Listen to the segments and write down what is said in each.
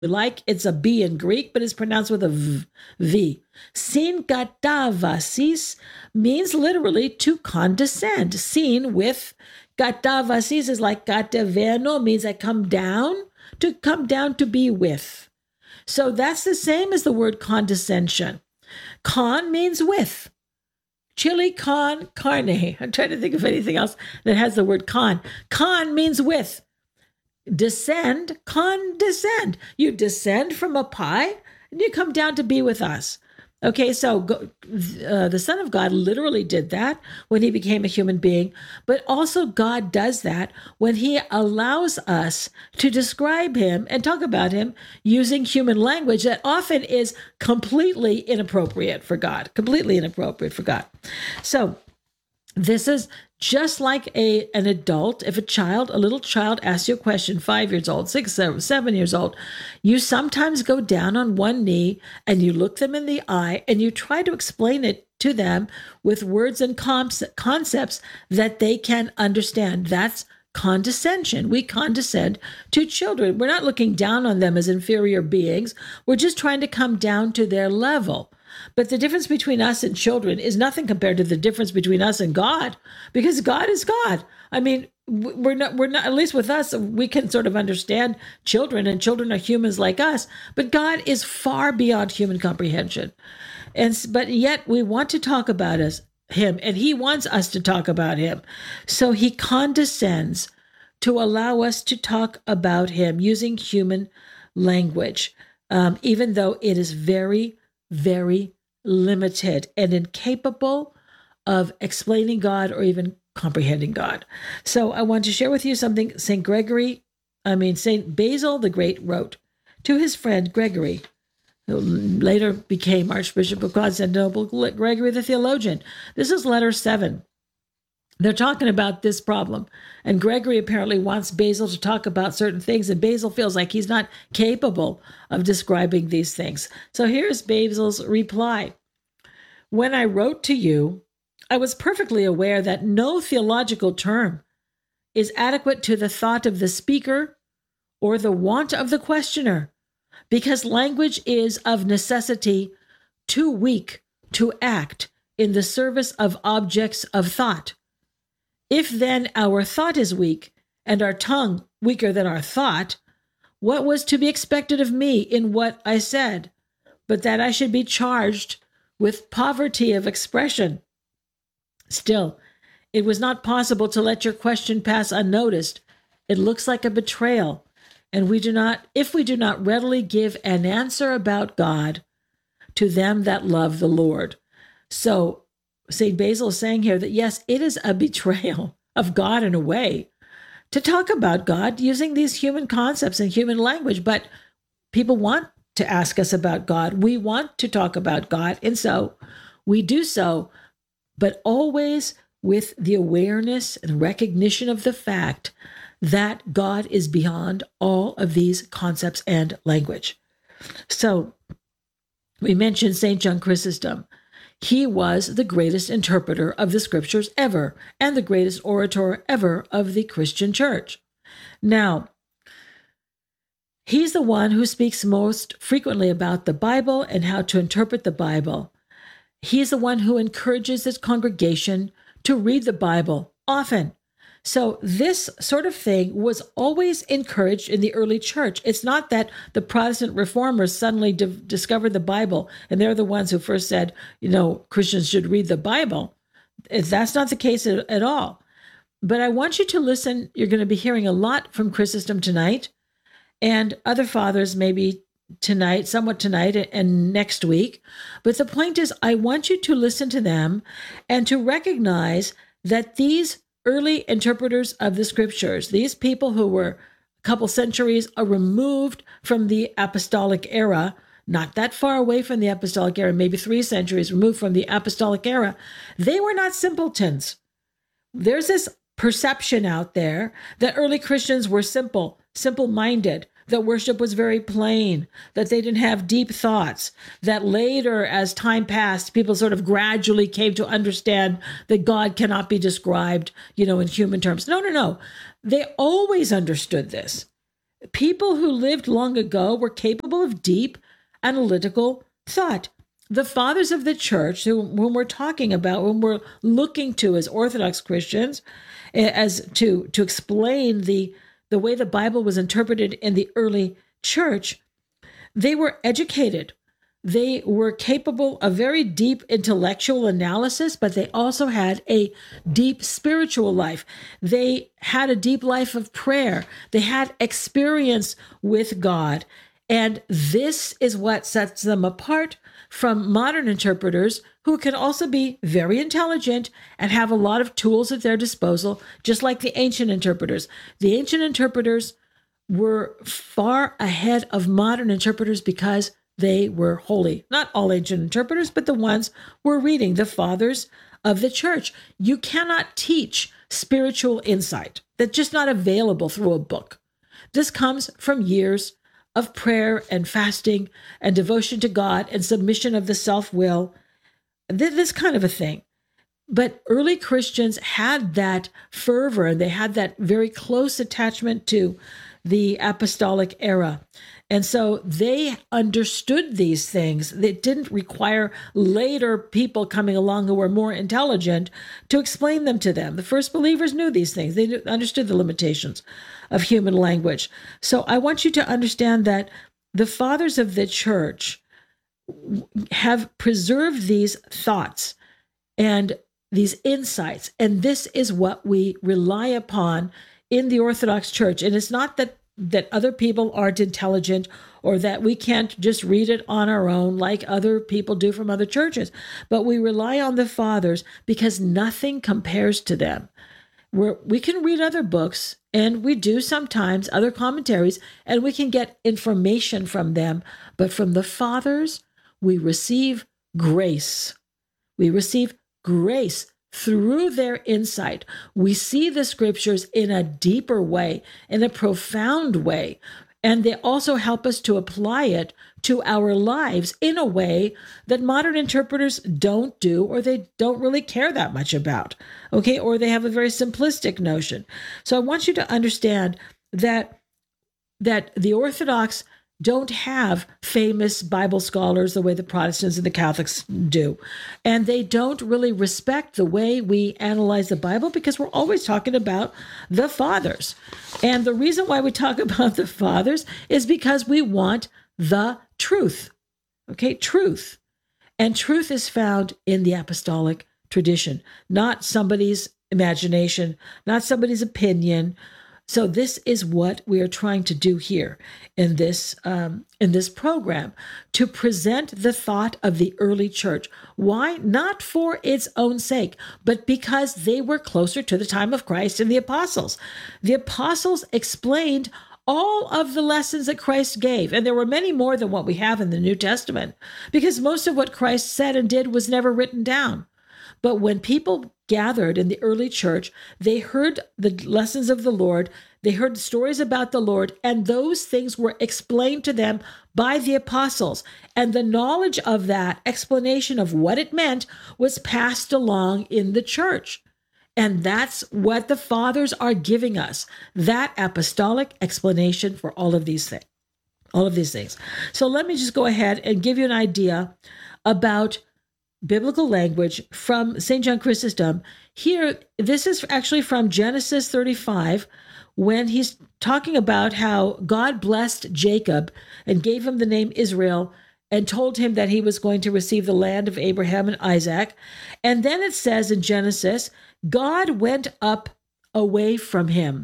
like it's a B in Greek, but it's pronounced with a V. Sin katavasis means literally to condescend. Sin with katavasis is like kataveno, means I come down to be with. So that's the same as the word condescension. Con means with. Chili con carne. I'm trying to think of anything else that has the word con. Con means with. Descend, condescend. You descend from a pie and you come down to be with us. Okay, so the Son of God literally did that when he became a human being, but also God does that when he allows us to describe him and talk about him using human language that often is completely inappropriate for God, So this is just like an adult. If a little child asks you a question, 5 years old, 6, 7 years old, you sometimes go down on one knee and you look them in the eye and you try to explain it to them with words and concepts that they can understand. That's condescension. We condescend to children. We're not looking down on them as inferior beings. We're just trying to come down to their level. But the difference between us and children is nothing compared to the difference between us and God, because God is God. I mean, we're not, at least with us, we can sort of understand children, and children are humans like us, but God is far beyond human comprehension. But yet we want to talk about him, and he wants us to talk about him. So he condescends to allow us to talk about him using human language, even though it is very, very limited and incapable of explaining God or even comprehending God. So I want to share with you something St. Basil the Great wrote to his friend Gregory, who later became Archbishop of Constantinople, Gregory the theologian. This is letter 7. They're talking about this problem. And Gregory apparently wants Basil to talk about certain things, and Basil feels like he's not capable of describing these things. So here's Basil's reply. When I wrote to you, I was perfectly aware that no theological term is adequate to the thought of the speaker or the want of the questioner, because language is of necessity too weak to act in the service of objects of thought. If then our thought is weak, and our tongue weaker than our thought, what was to be expected of me in what I said, but that I should be charged with poverty of expression? Still, it was not possible to let your question pass unnoticed. It looks like a betrayal, and if we do not readily give an answer about God to them that love the Lord. So St. Basil is saying here that, yes, it is a betrayal of God in a way to talk about God using these human concepts and human language, but people want to ask us about God. We want to talk about God, and so we do so, but always with the awareness and recognition of the fact that God is beyond all of these concepts and language. So we mentioned St. John Chrysostom. He was the greatest interpreter of the scriptures ever, and the greatest orator ever of the Christian church. Now, he's the one who speaks most frequently about the Bible and how to interpret the Bible. He's the one who encourages his congregation to read the Bible often. So this sort of thing was always encouraged in the early church. It's not that the Protestant reformers suddenly discovered the Bible and they're the ones who first said, Christians should read the Bible. That's not the case at all. But I want you to listen. You're going to be hearing a lot from Chrysostom tonight, and other fathers maybe tonight, somewhat tonight and next week. But the point is, I want you to listen to them and to recognize that these early interpreters of the scriptures, these people who were a couple centuries removed from the apostolic era, not that far away from the apostolic era, maybe 3 centuries removed from the apostolic era, they were not simpletons. There's this perception out there that early Christians were simple-minded, that worship was very plain, that they didn't have deep thoughts, that later, as time passed, people sort of gradually came to understand that God cannot be described, in human terms. No. They always understood this. People who lived long ago were capable of deep analytical thought. The fathers of the church, whom we're talking about, whom we're looking to as Orthodox Christians, as to explain the way the Bible was interpreted in the early church, they were educated. They were capable of very deep intellectual analysis, but they also had a deep spiritual life. They had a deep life of prayer. They had experience with God. And this is what sets them apart from modern interpreters who can also be very intelligent and have a lot of tools at their disposal, just like the ancient interpreters. The ancient interpreters were far ahead of modern interpreters because they were holy. Not all ancient interpreters, but the ones we're reading, the fathers of the church. You cannot teach spiritual insight. That's just not available through a book. This comes from years of prayer and fasting and devotion to God and submission of the self-will, this kind of a thing. But early Christians had that fervor and they had that very close attachment to the apostolic era. And so they understood these things. It didn't require later people coming along who were more intelligent to explain them to them. The first believers knew these things. They understood the limitations of human language. So I want you to understand that the fathers of the church have preserved these thoughts and these insights. And this is what we rely upon in the Orthodox Church. And it's not that other people aren't intelligent or that we can't just read it on our own like other people do from other churches. But we rely on the fathers because nothing compares to them. We can read other books, and we do sometimes, other commentaries, and we can get information from them. But from the fathers, we receive grace. We receive grace through their insight. We see the scriptures in a deeper way, in a profound way, and they also help us to apply it to our lives in a way that modern interpreters don't do, or they don't really care that much about, okay? Or they have a very simplistic notion. So I want you to understand that the Orthodox don't have famous Bible scholars the way the Protestants and the Catholics do. And they don't really respect the way we analyze the Bible because we're always talking about the fathers. And the reason why we talk about the fathers is because we want the truth. Okay, truth. And truth is found in the apostolic tradition, not somebody's imagination, not somebody's opinion. So this is what we are trying to do here in this program, to present the thought of the early church. Why? Not for its own sake, but because they were closer to the time of Christ and the apostles. The apostles explained all of the lessons that Christ gave, and there were many more than what we have in the New Testament, because most of what Christ said and did was never written down. But when people gathered in the early church, they heard the lessons of the Lord, they heard stories about the Lord, and those things were explained to them by the apostles. And the knowledge of that explanation of what it meant was passed along in the church. And that's what the fathers are giving us, that apostolic explanation for all of these things. So let me just go ahead and give you an idea about biblical language from St. John Chrysostom. Here, this is actually from Genesis 35, when he's talking about how God blessed Jacob and gave him the name Israel and told him that he was going to receive the land of Abraham and Isaac. And then it says in Genesis, God went up away from him.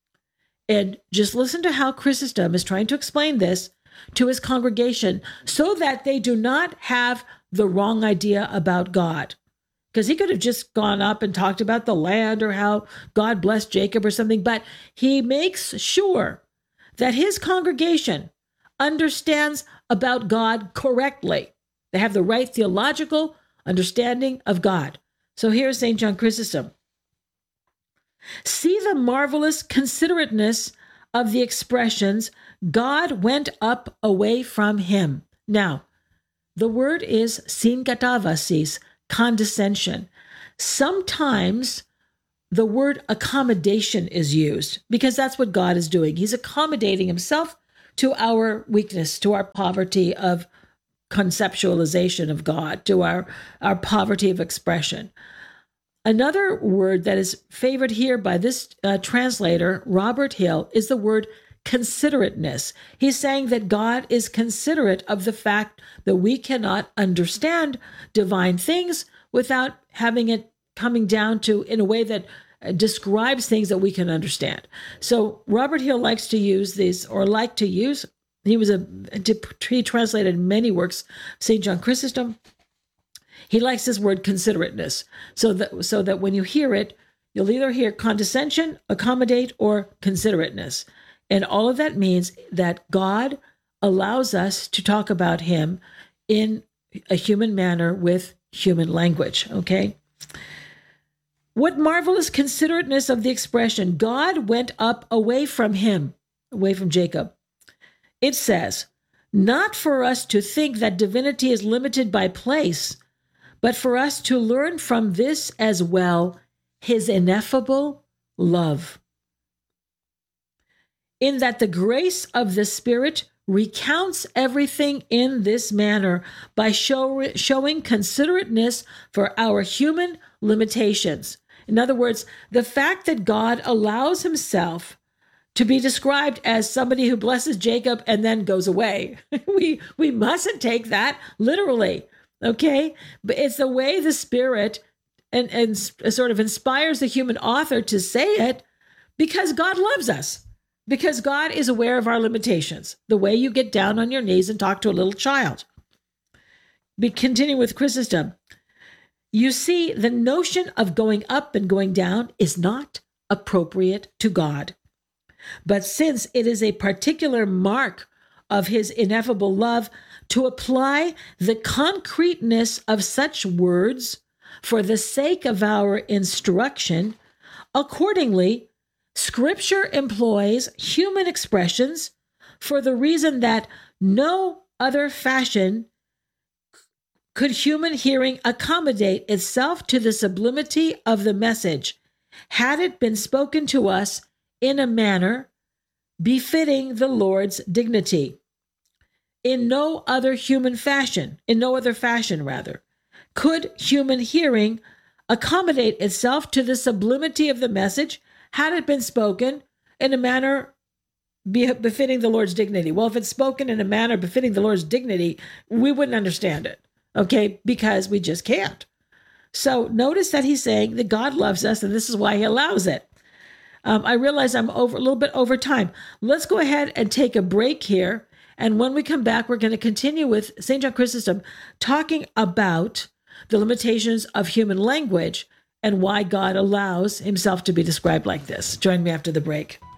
And just listen to how Chrysostom is trying to explain this to his congregation so that they do not have the wrong idea about God. Because he could have just gone up and talked about the land or how God blessed Jacob or something, but he makes sure that his congregation understands about God correctly. They have the right theological understanding of God. So here's St. John Chrysostom. See the marvelous considerateness of the expressions, God went up away from him. Now, the word is synkatavasis, condescension. Sometimes the word accommodation is used because that's what God is doing. He's accommodating himself to our weakness, to our poverty of conceptualization of God, to our poverty of expression. Another word that is favored here by this translator, Robert Hill, is the word considerateness. He's saying that God is considerate of the fact that we cannot understand divine things without having it coming down to in a way that describes things that we can understand. So Robert Hill likes to use these, or like to use, he translated many works, St. John Chrysostom. He likes this word considerateness, so that when you hear it, you'll either hear condescension, accommodate, or considerateness. And all of that means that God allows us to talk about him in a human manner with human language, okay? What marvelous considerateness of the expression, God went up away from him, away from Jacob. It says, not for us to think that divinity is limited by place, but for us to learn from this as well, his ineffable love. In that the grace of the Spirit recounts everything in this manner by showing considerateness for our human limitations. In other words, the fact that God allows himself to be described as somebody who blesses Jacob and then goes away. We mustn't take that literally, okay? But it's the way the Spirit and sort of inspires the human author to say it because God loves us, because God is aware of our limitations, the way you get down on your knees and talk to a little child. But continue with Chrysostom. You see, the notion of going up and going down is not appropriate to God. But since it is a particular mark of his ineffable love to apply the concreteness of such words for the sake of our instruction, accordingly, Scripture employs human expressions for the reason that no other fashion could human hearing accommodate itself to the sublimity of the message, had it been spoken to us in a manner befitting the Lord's dignity. In no other fashion, could human hearing accommodate itself to the sublimity of the message, had it been spoken in a manner befitting the Lord's dignity. Well, if it's spoken in a manner befitting the Lord's dignity, we wouldn't understand it, okay, because we just can't. So notice that he's saying that God loves us, and this is why he allows it. I realize I'm a little bit over time. Let's go ahead and take a break here. And when we come back, we're going to continue with St. John Chrysostom talking about the limitations of human language and why God allows himself to be described like this. Join me after the break.